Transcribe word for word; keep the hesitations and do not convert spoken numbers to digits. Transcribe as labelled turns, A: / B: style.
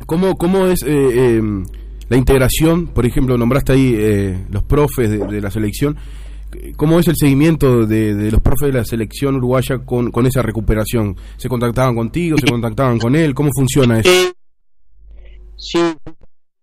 A: ¿Cómo, cómo es eh, eh, la integración? Por ejemplo, nombraste ahí eh, los profes de, de la selección. ¿Cómo es el seguimiento de, de los profes de la selección uruguaya con, con esa recuperación? ¿Se contactaban contigo? ¿Se contactaban con él? ¿Cómo funciona eso?
B: Sí,